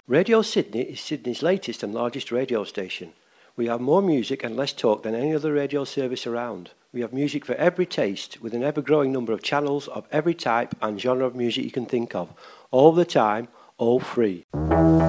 Radio Sydney is Sydney's latest and largest radio station. We have more music and less talk than any other radio service around. We have music for every taste, with an ever-growing number of channels of every type and genre of music you can think of, all the time, all free.